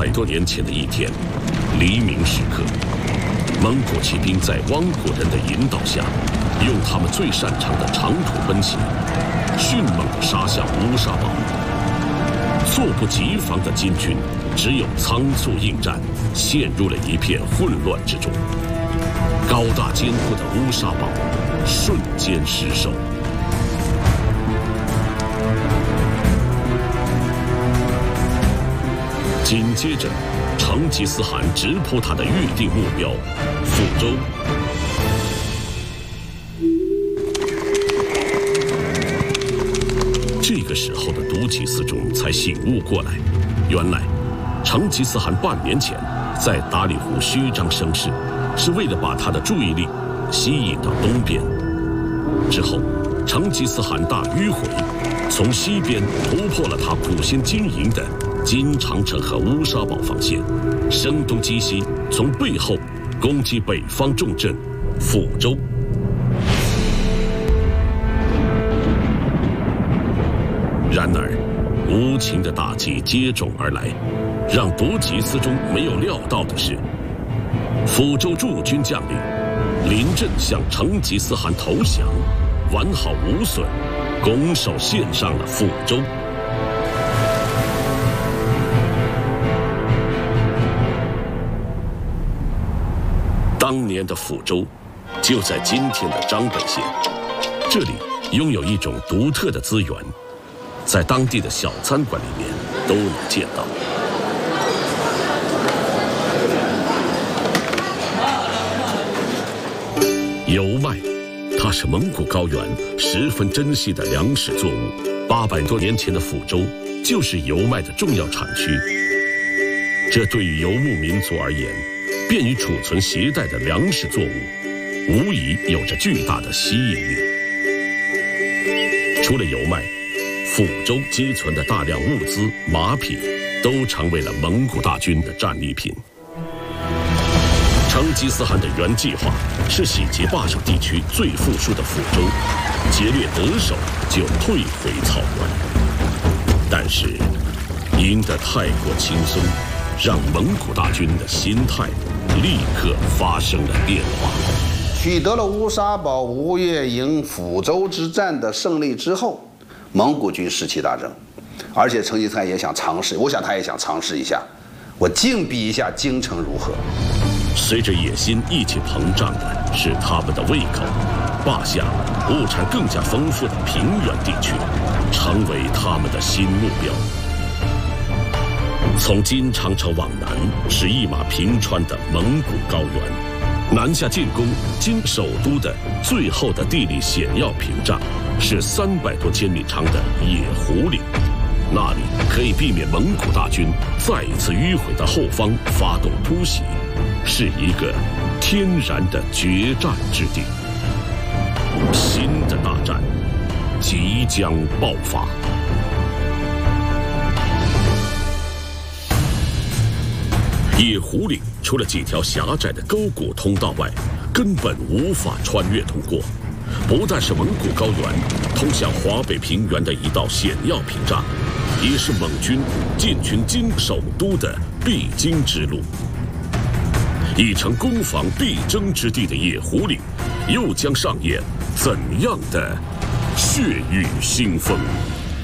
800多年前的一天，黎明时刻，蒙古骑兵在汪国人的引导下，用他们最擅长的长途奔袭，迅猛地杀向乌沙堡。猝不及防的金军只有仓促应战，陷入了一片混乱之中。高大坚固的乌沙堡瞬间失守。紧接着，成吉思汗直扑他的预定目标——抚州。这个时候的独吉思忠才醒悟过来，原来成吉思汗半年前在达里湖虚张声势，是为了把他的注意力吸引到东边。之后，成吉思汗大迂回，从西边突破了他苦心经营的金长城和乌沙堡防线，声东击西，从背后攻击北方重镇抚州。然而，无情的打击接踵而来，让独吉思忠没有料到的是，抚州驻军将领临阵向成吉思汗投降，完好无损，拱手献上了抚州。当年的抚州，就在今天的张北县，这里拥有一种独特的资源，在当地的小餐馆里面都能见到。油麦，它是蒙古高原十分珍惜的粮食作物。800多年前的抚州就是油麦的重要产区。这对于游牧民族而言，便于储存携带的粮食作物，无疑有着巨大的吸引力。除了油麦，抚州积存的大量物资、马匹，都成为了蒙古大军的战利品。成吉思汗的原计划是洗劫坝上地区最富庶的抚州，劫掠得手就退回草原。但是，赢得太过轻松，让蒙古大军的心态立刻发生了变化。 取得了乌沙堡、吴越营、抚州之战的胜利之后，蒙古军士气大振，而且成吉思汗也想尝试，我想他也想尝试一下，我竞比一下京城如何。 随着野心一起膨胀的是他们的胃口，坝下物产更加丰富的平原地区，成为他们的新目标。从金长城往南是一马平川的蒙古高原，南下进攻金首都的最后的地理险要屏障是300多千米长的野狐岭，那里可以避免蒙古大军再一次迂回的后方发动突袭，是一个天然的决战之地。新的大战即将爆发。野狐岭除了几条狭窄的沟谷通道外，根本无法穿越通过，不但是蒙古高原通向华北平原的一道险要屏障，也是蒙军进军金首都的必经之路。已成攻防必争之地的野狐岭，又将上演怎样的血雨腥风？